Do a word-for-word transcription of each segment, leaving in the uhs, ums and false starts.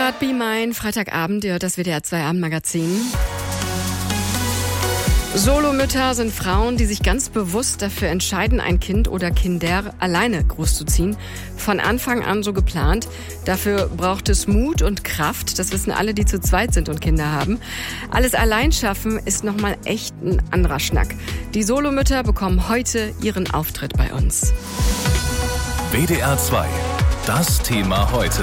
Konrad Biemein, Freitagabend, ihr hört das W D R zwei Abendmagazin. Solomütter sind Frauen, die sich ganz bewusst dafür entscheiden, ein Kind oder Kinder alleine großzuziehen. Von Anfang an so geplant. Dafür braucht es Mut und Kraft. Das wissen alle, die zu zweit sind und Kinder haben. Alles allein schaffen ist nochmal echt ein anderer Schnack. Die Solomütter bekommen heute ihren Auftritt bei uns. W D R zwei. Das Thema heute.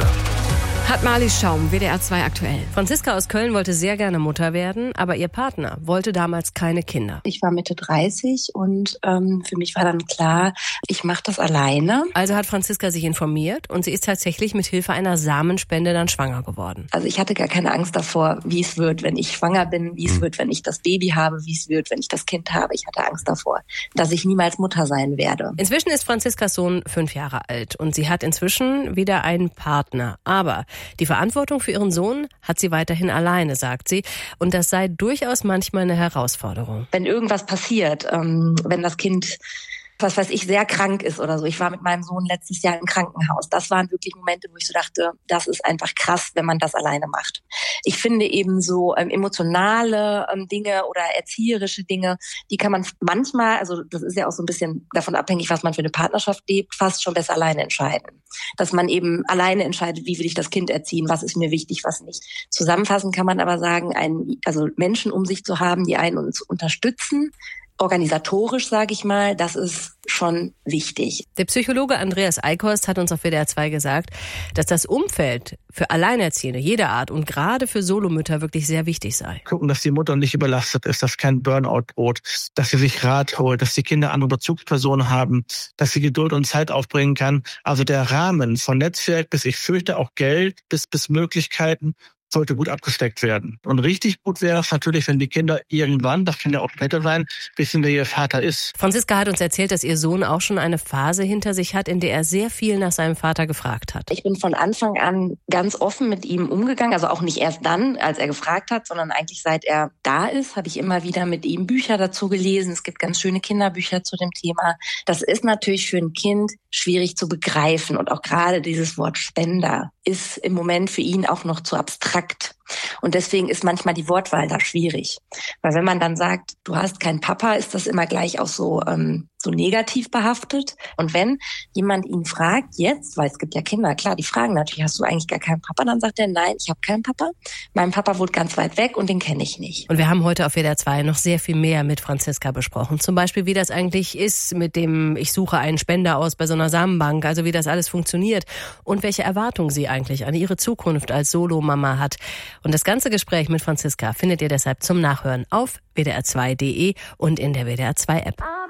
Hat Marlies Schaum, W D R zwei aktuell. Franziska aus Köln wollte sehr gerne Mutter werden, aber ihr Partner wollte damals keine Kinder. Ich war Mitte dreißig und ähm, für mich war dann klar, ich mache das alleine. Also hat Franziska sich informiert und sie ist tatsächlich mit Hilfe einer Samenspende dann schwanger geworden. Also ich hatte gar keine Angst davor, wie es wird, wenn ich schwanger bin, wie es wird, wenn ich das Baby habe, wie es wird, wenn ich das Kind habe. Ich hatte Angst davor, dass ich niemals Mutter sein werde. Inzwischen ist Franziskas Sohn fünf Jahre alt und sie hat inzwischen wieder einen Partner. Aber die Verantwortung für ihren Sohn hat sie weiterhin alleine, sagt sie. Und das sei durchaus manchmal eine Herausforderung. Wenn irgendwas passiert, ähm, wenn das Kind, was weiß ich, sehr krank ist oder so. Ich war mit meinem Sohn letztes Jahr im Krankenhaus. Das waren wirklich Momente, wo ich so dachte, das ist einfach krass, wenn man das alleine macht. Ich finde eben so ähm, emotionale ähm, Dinge oder erzieherische Dinge, die kann man manchmal, also das ist ja auch so ein bisschen davon abhängig, was man für eine Partnerschaft lebt, fast schon besser alleine entscheiden. Dass man eben alleine entscheidet, wie will ich das Kind erziehen, was ist mir wichtig, was nicht. Zusammenfassend kann man aber sagen, einen, also Menschen um sich zu haben, die einen uns unterstützen, organisatorisch, sage ich mal, das ist schon wichtig. Der Psychologe Andreas Eickhorst hat uns auf W D R zwei gesagt, dass das Umfeld für Alleinerziehende jeder Art und gerade für Solomütter wirklich sehr wichtig sei. Gucken, dass die Mutter nicht überlastet ist, dass kein Burnout droht, dass sie sich Rat holt, dass die Kinder andere Bezugspersonen haben, dass sie Geduld und Zeit aufbringen kann. Also der Rahmen von Netzwerk bis, ich fürchte, auch Geld bis, bis Möglichkeiten sollte gut abgesteckt werden. Und richtig gut wäre es natürlich, wenn die Kinder irgendwann, das kann ja auch später sein, wissen, wer ihr Vater ist. Franziska hat uns erzählt, dass ihr Sohn auch schon eine Phase hinter sich hat, in der er sehr viel nach seinem Vater gefragt hat. Ich bin von Anfang an ganz offen mit ihm umgegangen, also auch nicht erst dann, als er gefragt hat, sondern eigentlich seit er da ist, habe ich immer wieder mit ihm Bücher dazu gelesen. Es gibt ganz schöne Kinderbücher zu dem Thema. Das ist natürlich für ein Kind schwierig zu begreifen und auch gerade dieses Wort Spender ist im Moment für ihn auch noch zu abstrakt. Und deswegen ist manchmal die Wortwahl da schwierig. Weil wenn man dann sagt, du hast keinen Papa, ist das immer gleich auch so ähm, so negativ behaftet. Und wenn jemand ihn fragt, jetzt, weil es gibt ja Kinder, klar, die fragen natürlich, hast du eigentlich gar keinen Papa? Dann sagt er, nein, ich habe keinen Papa. Mein Papa wohnt ganz weit weg und den kenne ich nicht. Und wir haben heute auf W D R zwei noch sehr viel mehr mit Franziska besprochen. Zum Beispiel, wie das eigentlich ist mit dem, ich suche einen Spender aus bei so einer Samenbank, also wie das alles funktioniert und welche Erwartungen sie eigentlich an ihre Zukunft als Solo-Mama hat. Und das ganze Gespräch mit Franziska findet ihr deshalb zum Nachhören auf w d r zwei punkt d e und in der W D R zwei App.